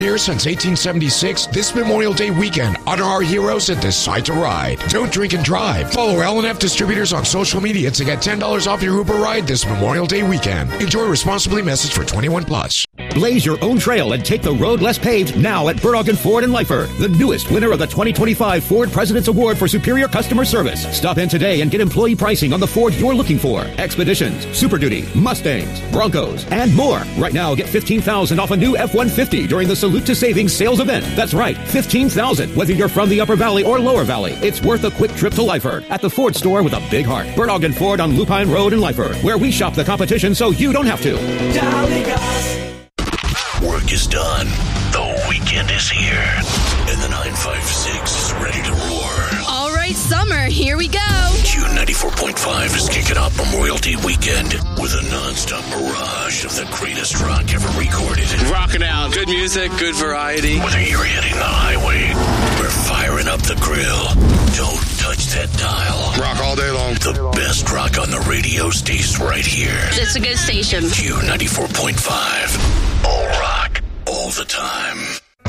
Here since 1876, this Memorial Day weekend, honor our heroes and decide to ride. Don't drink and drive. Follow L&F Distributors on social media to get $10 off your Uber ride this Memorial Day weekend. Enjoy responsibly. Message for 21 plus. Blaze your own trail and take the road less paved now at Burdock & Ford in Lyford, the newest winner of the 2025 Ford President's Award for Superior Customer Service. Stop in today and get employee pricing on the Ford you're looking for. Expeditions, Super Duty, Mustangs, Broncos, and more. Right now, get $15,000 off a new F-150 during the Salute to Savings sales event. That's right, $15,000. Whether you're from the Upper Valley or Lower Valley, it's worth a quick trip to Lyford at the Ford store with a big heart. Burdock & Ford on Lupine Road in Lyford, where we shop the competition so you don't have to. Work is done. The weekend is here. And the 956 is ready to roar. All right, summer, here we go. Q94.5 is kicking off Memorial Day weekend with a non-stop barrage of the greatest rock ever recorded. Rocking out. Good music, good variety. Whether you're hitting the highway or firing up the grill, don't touch that dial. Rock all day long. The best rock on the radio stays right here. It's a good station. Q94.5. All rock, all the time.